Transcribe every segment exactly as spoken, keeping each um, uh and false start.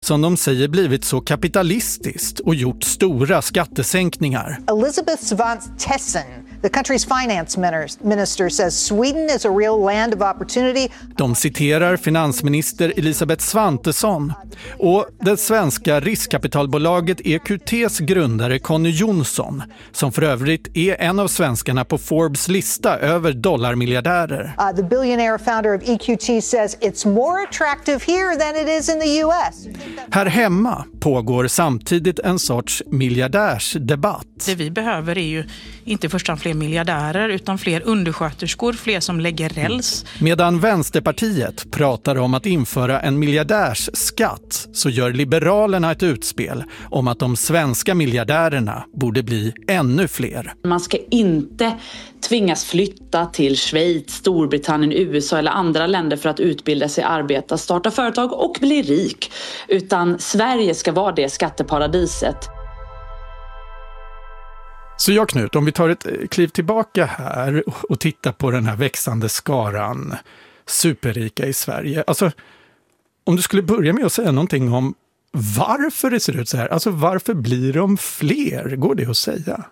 som de säger blivit så kapitalistiskt och gjort stora skattesänkningar. Elizabeth Svantesson, the country's finance minister, says Sweden is a real land of opportunity. De citerar finansminister Elisabeth Svantesson och det svenska riskkapitalbolaget E Q T:s grundare Conny Jonsson, som för övrigt är en av svenskarna på Forbes lista över dollarmiljardärer. Uh, the billionaire founder of E Q T says it's more attractive here than it is in the U S. Här hemma pågår samtidigt en sorts miljardärsdebatt. Det vi behöver är ju inte först och främst fler miljardärer utan fler undersköterskor, fler som lägger räls. Medan Vänsterpartiet pratar om att införa en miljardärsskatt så gör Liberalerna ett utspel om att de svenska miljardärerna borde bli ännu fler. Man ska inte tvingas flytta till Schweiz, Storbritannien, U S A eller andra länder för att utbilda sig, arbeta, starta företag och bli rik. Utan Sverige ska vara det skatteparadiset. Så jag, Knut, om vi tar ett kliv tillbaka här och tittar på den här växande skaran superrika i Sverige. Alltså, om du skulle börja med att säga någonting om varför det ser ut så här. Alltså, varför blir de fler? Går det att säga?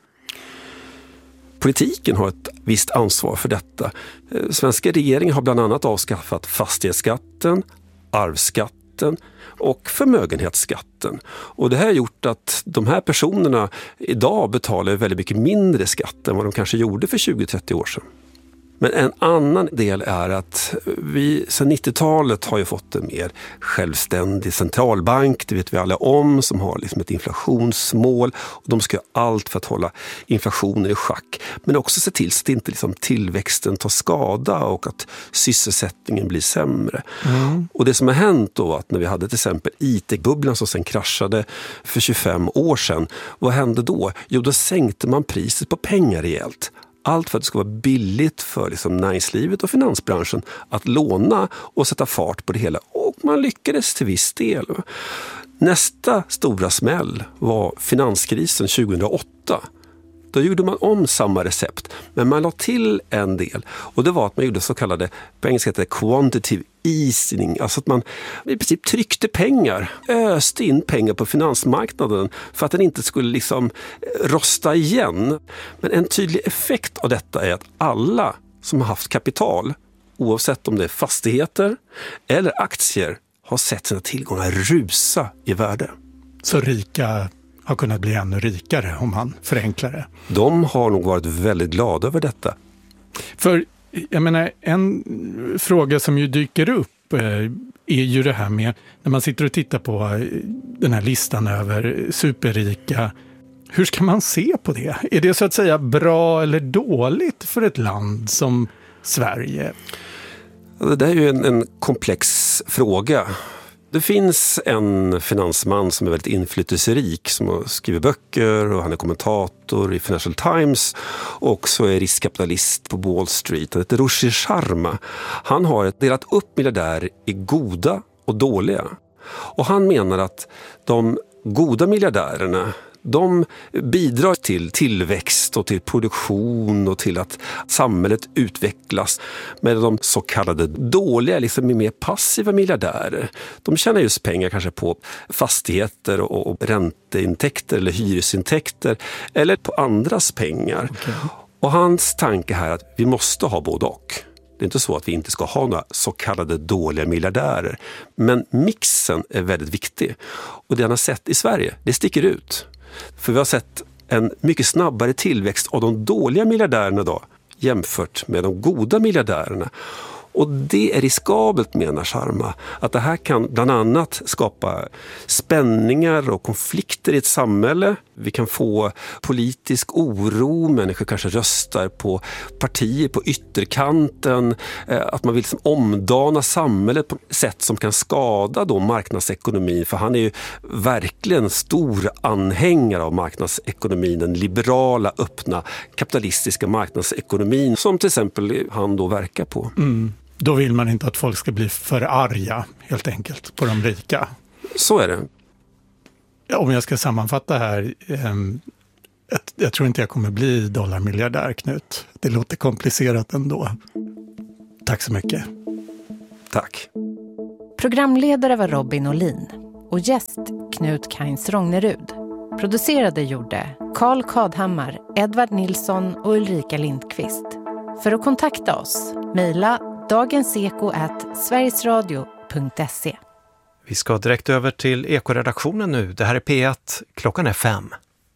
Politiken har ett visst ansvar för detta. Svenska regeringen har bland annat avskaffat fastighetsskatten, arvsskatten och förmögenhetsskatten. Och det här har gjort att de här personerna idag betalar väldigt mycket mindre skatt än vad de kanske gjorde för tjugo till trettio år sedan. Men en annan del är att vi sedan nittiotalet har ju fått en mer självständig centralbank, det vet vi alla om, som har liksom ett inflationsmål. Och de ska göra allt för att hålla inflationen i schack. Men också se till så att inte liksom tillväxten tar skada och att sysselsättningen blir sämre. Mm. Och det som har hänt då, att när vi hade till exempel I T-bubblan som sen kraschade för tjugofem år sedan, vad hände då? Jo, då sänkte man priset på pengar rejält. Allt för att det ska vara billigt för liksom näringslivet och finansbranschen att låna och sätta fart på det hela. Och man lyckades till viss del. Nästa stora smäll var finanskrisen tjugohundraåtta. Då gjorde man om samma recept, men man la till en del. Och det var att man gjorde så kallade, på engelska heter det quantitative easing. Alltså att man i princip tryckte pengar, öste in pengar på finansmarknaden för att den inte skulle liksom rosta igen. Men en tydlig effekt av detta är att alla som har haft kapital, oavsett om det är fastigheter eller aktier, har sett sina tillgångar rusa i värde. Så rika har kunnat bli ännu rikare om man förenklar det. De har nog varit väldigt glada över detta. För jag menar, en fråga som ju dyker upp är ju det här med när man sitter och tittar på den här listan över superrika. Hur ska man se på det? Är det så att säga bra eller dåligt för ett land som Sverige? Det där är ju en, en komplex fråga. Det finns en finansman som är väldigt inflytelserik, som har skrivit böcker och han är kommentator i Financial Times och också är riskkapitalist på Wall Street. Han heter Rushi Sharma. Han har delat upp miljardärer i goda och dåliga. Och han menar att de goda miljardärerna, de bidrar till tillväxt och till produktion och till att samhället utvecklas. Med de så kallade dåliga, liksom mer passiva miljardärer. De tjänar just pengar kanske på fastigheter och ränteintäkter eller hyresintäkter eller på andras pengar. Okay. Och hans tanke här är att vi måste ha både och. Det är inte så att vi inte ska ha några så kallade dåliga miljardärer. Men mixen är väldigt viktig. Och det han har sett i Sverige, det sticker ut. För vi har sett en mycket snabbare tillväxt av de dåliga miljardärerna då, jämfört med de goda miljardärerna. Och det är riskabelt, menar Sharma, att det här kan bland annat skapa spänningar och konflikter i ett samhälle. Vi kan få politisk oro, människor kanske röstar på partier på ytterkanten, att man vill liksom omdana samhället på ett sätt som kan skada då marknadsekonomin. För han är ju verkligen stor anhängare av marknadsekonomin, den liberala, öppna, kapitalistiska marknadsekonomin som till exempel han då verkar på. Mm. Då vill man inte att folk ska bli för arga, helt enkelt, på de rika. Så är det. Om jag ska sammanfatta här, eh, jag tror inte jag kommer bli dollarmiljardär, Knut. Det låter komplicerat ändå. Tack så mycket. Tack. Programledare var Robin Olin. och gäst Knut Kains Rognerud. Producerade gjorde Carl Kadhammar, Edvard Nilsson och Ulrika Lindqvist. För att kontakta oss, mejla dagenseko at sverigesradio punkt se. Vi ska direkt över till Ekoredaktionen nu. Det här är P ett, klockan är fem.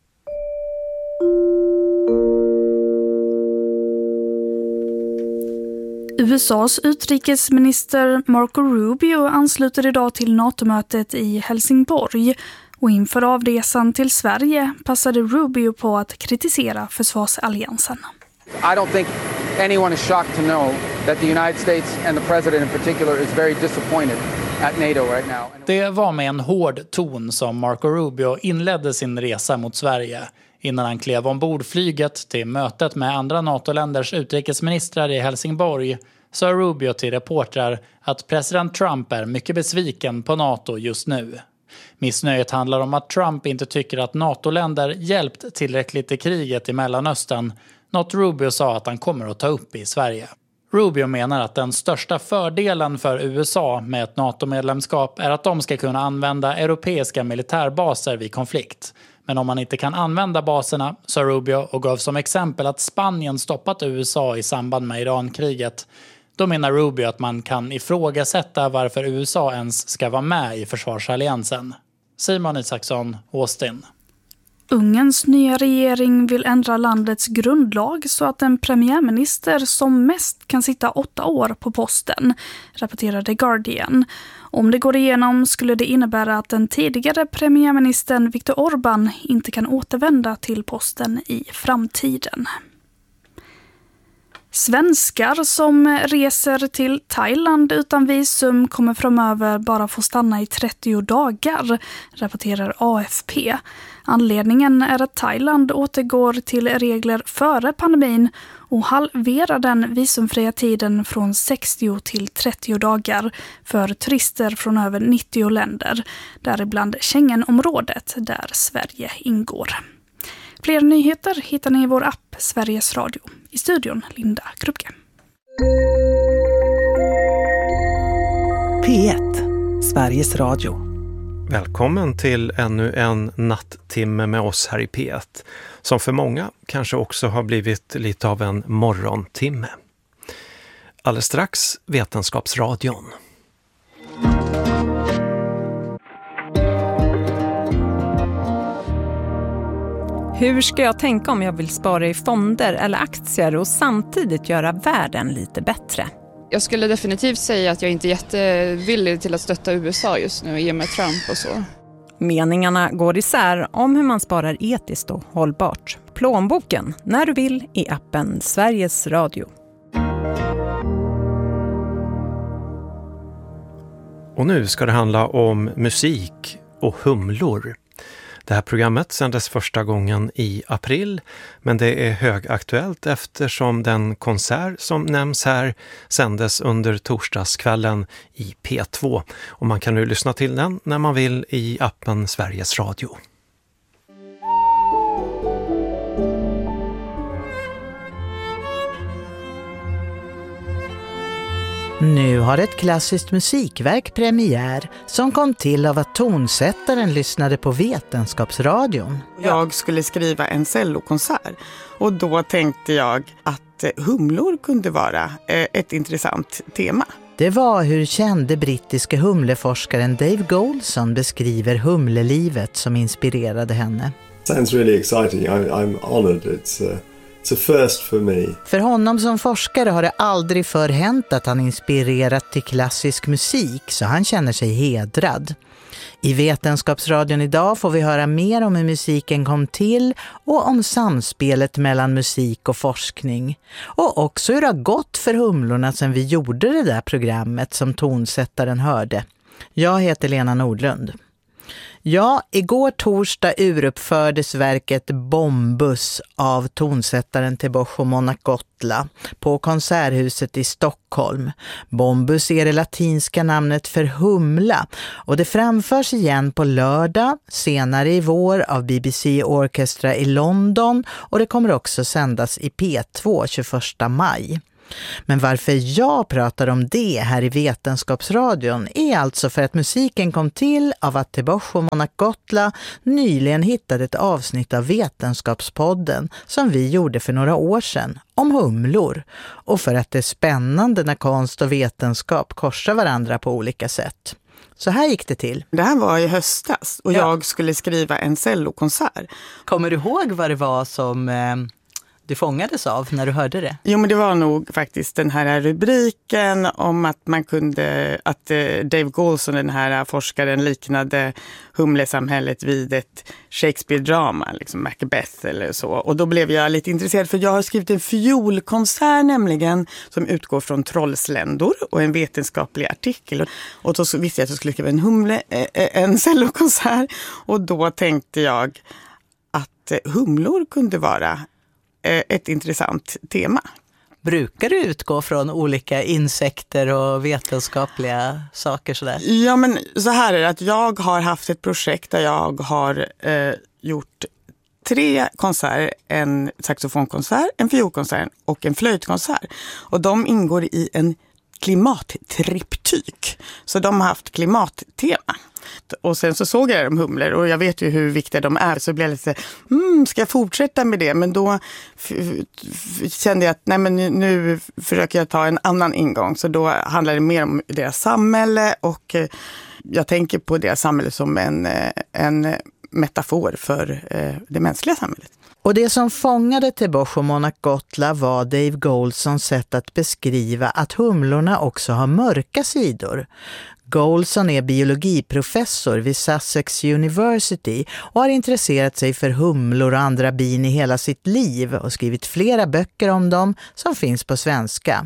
U S A:s utrikesminister Marco Rubio ansluter idag till NATO-mötet i Helsingborg och inför avresan till Sverige passade Rubio på att kritisera försvarsalliansen. I don't think anyone is shocked to know that the United States and the president in particular is very disappointed at NATO right now. Det var med en hård ton som Marco Rubio inledde sin resa mot Sverige. Innan han klev ombord flyget till mötet med andra NATO-länders utrikesministrar i Helsingborg sa Rubio till reportrar att president Trump är mycket besviken på NATO just nu. Missnöjet handlar om att Trump inte tycker att NATO-länder hjälpt tillräckligt i kriget i Mellanöstern, något Rubio sa att han kommer att ta upp i Sverige. Rubio menar att den största fördelen för U S A med ett NATO-medlemskap är att de ska kunna använda europeiska militärbaser vid konflikt. Men om man inte kan använda baserna, sa Rubio och gav som exempel att Spanien stoppat U S A i samband med Irankriget, då menar Rubio att man kan ifrågasätta varför U S A ens ska vara med i försvarsalliansen. Simon Isaksson, Austin. Ungerns nya regering vill ändra landets grundlag så att en premiärminister som mest kan sitta åtta år på posten, rapporterar The Guardian. Om det går igenom skulle det innebära att den tidigare premiärministern Viktor Orbán inte kan återvända till posten i framtiden. Svenskar som reser till Thailand utan visum kommer framöver bara få stanna i trettio dagar, rapporterar A F P. Anledningen är att Thailand återgår till regler före pandemin och halverar den visumfria tiden från sextio till trettio dagar för turister från över nittio länder, däribland Schengenområdet där Sverige ingår. Fler nyheter hittar ni i vår app Sveriges Radio. I studion Linda Krupke. P ett, Sveriges Radio. Välkommen till ännu en natttimme med oss här i P ett, som för många kanske också har blivit lite av en morgontimme. Alldeles strax Vetenskapsradion. Hur ska jag tänka om jag vill spara i fonder eller aktier och samtidigt göra världen lite bättre? Jag skulle definitivt säga att jag inte är jättevillig till att stötta U S A just nu i och med Trump och så. Meningarna går isär om hur man sparar etiskt och hållbart. Plånboken när du vill i appen Sveriges Radio. Och nu ska det handla om musik och humlor. Det här programmet sändes första gången i april, men det är högaktuellt eftersom den konsert som nämns här sändes under torsdagskvällen i P två. Och man kan nu lyssna till den när man vill i appen Sveriges Radio. Nu har ett klassiskt musikverk premiär som kom till av att tonsättaren lyssnade på Vetenskapsradion. Jag skulle skriva en cellokonsert och då tänkte jag att humlor kunde vara ett intressant tema. Det var hur kände brittiska humleforskaren Dave Goldson beskriver humlelivet som inspirerade henne. Sounds really exciting. I, I'm honored. It's uh... It's a first for me. För honom som forskare har det aldrig förr hänt att han inspirerat till klassisk musik, så han känner sig hedrad. I Vetenskapsradion idag får vi höra mer om hur musiken kom till och om samspelet mellan musik och forskning. Och också hur det har gått för humlorna sedan vi gjorde det där programmet som tonsättaren hörde. Jag heter Lena Nordlund. Ja, igår torsdag uruppfördes verket Bombus av tonsättaren Teboho Monacotla på Konserthuset i Stockholm. Bombus är det latinska namnet för humla och det framförs igen på lördag senare i vår av B B C Orchestra i London och det kommer också sändas i P två tjugoförsta maj. Men varför jag pratar om det här i Vetenskapsradion är alltså för att musiken kom till av att Teboho Monakgotla nyligen hittade ett avsnitt av Vetenskapspodden som vi gjorde för några år sedan om humlor, och för att det är spännande när konst och vetenskap korsar varandra på olika sätt. Så här gick det till. Det här var i höstas och ja. jag skulle skriva en cellokonsert. Kommer du ihåg vad det var som eh, du fångades av när du hörde det? Jo, men det var nog faktiskt den här rubriken om att man kunde, att eh, Dave Goulson, den här forskaren, liknade humlesamhället vid ett Shakespeare-drama, liksom Macbeth eller så. Och då blev jag lite intresserad, för jag har skrivit en fiolkonsert nämligen som utgår från trollsländor och en vetenskaplig artikel. Och då visste jag att jag skulle skriva en humle, eh, en cellokonsert, och då tänkte jag att humlor kunde vara ett intressant tema. Brukar du utgå från olika insekter och vetenskapliga saker sådär? Ja, men så här är det att jag har haft ett projekt där jag har eh, gjort tre konserter, en saxofonkonsert, en fiolkonsert och en flöjtkonsert. Och de ingår i en klimattriptyk. Så de har haft klimattema. Och sen så såg jag de humlor och jag vet ju hur viktiga de är. Så blev jag lite, mm, ska jag fortsätta med det? Men då f- f- kände jag att nej, men nu, nu försöker jag ta en annan ingång. Så då handlar det mer om deras samhälle, och eh, jag tänker på deras samhälle som en, en metafor för eh, det mänskliga samhället. Och det som fångade Teboho Monakgotla var Dave Goulsons sätt att beskriva att humlorna också har mörka sidor. Goulson är biologiprofessor vid Sussex University och har intresserat sig för humlor och andra bin i hela sitt liv och skrivit flera böcker om dem som finns på svenska.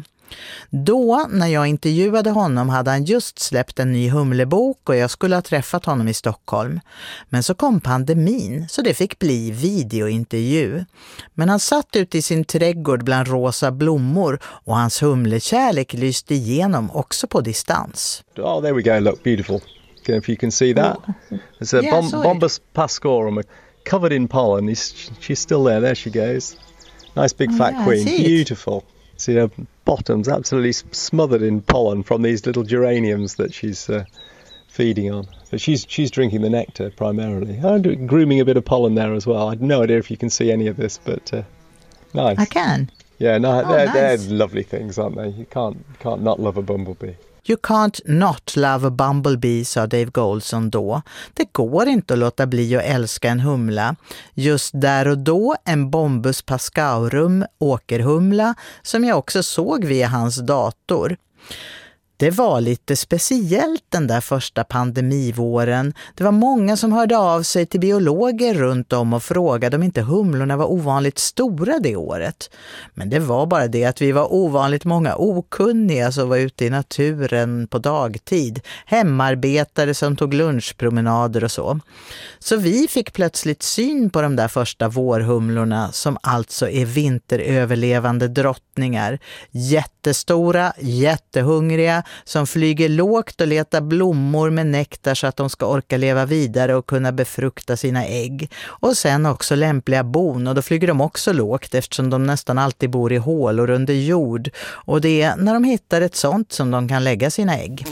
Då, när jag intervjuade honom, hade han just släppt en ny humlebok och jag skulle ha träffat honom i Stockholm. Men så kom pandemin, så det fick bli videointervju. Men han satt ute i sin trädgård bland rosa blommor och hans humlekärlek lyste igenom också på distans. Oh, there we go. Look, beautiful. If you can see that. It's a Yeah, bom- Bombus pascorum covered in pollen. He's, she's still there. There she goes. Nice big Oh, fat yeah, I queen. see it. Beautiful. See her bottom's absolutely smothered in pollen from these little geraniums that she's uh, feeding on. But she's she's drinking the nectar primarily. I'm grooming a bit of pollen there as well. I have no idea if you can see any of this, but uh, nice. I can. Yeah, no, Oh, they're, nice. they're lovely things, aren't they? You can't can't not love a bumblebee. You can't not love a bumblebee, sa Dave Goulson då. Det går inte att låta bli att älska en humla. Just där och då en Bombus pascaurum, åkerhumla, som jag också såg via hans dator. Det var lite speciellt den där första pandemivåren. Det var många som hörde av sig till biologer runt om och frågade om inte humlorna var ovanligt stora det året. Men det var bara det att vi var ovanligt många okunniga som var ute i naturen på dagtid. Hemarbetare som tog lunchpromenader och så. Så vi fick plötsligt syn på de där första vårhumlorna som alltså är vinteröverlevande drottningar. Jättestora, jättehungriga, som flyger lågt och letar blommor med nektar så att de ska orka leva vidare och kunna befrukta sina ägg. Och sen också lämpliga bon, och då flyger de också lågt eftersom de nästan alltid bor i hålor under jord. Och det är när de hittar ett sånt som de kan lägga sina ägg.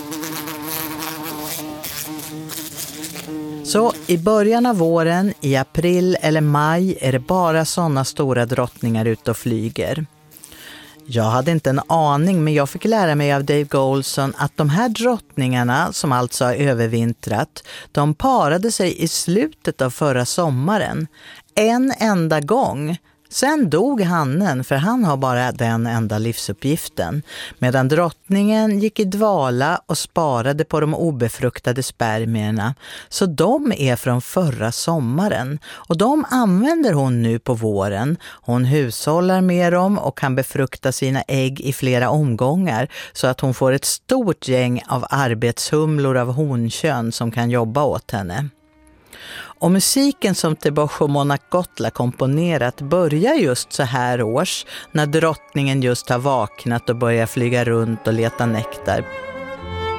Så i början av våren, i april eller maj, är det bara sådana stora drottningar ute och flyger. Jag hade inte en aning, men jag fick lära mig av Dave Goulson att de här drottningarna, som alltså har övervintrat, de parade sig i slutet av förra sommaren. En enda gång. Sen dog hannen, för han har bara den enda livsuppgiften, medan drottningen gick i dvala och sparade på de obefruktade spermierna. Så de är från förra sommaren och de använder hon nu på våren. Hon hushållar med dem och kan befrukta sina ägg i flera omgångar så att hon får ett stort gäng av arbetshumlor av honkön som kan jobba åt henne. Och musiken som Teboho Monakgotla komponerat börjar just så här års, när drottningen just har vaknat och börjar flyga runt och leta nektar.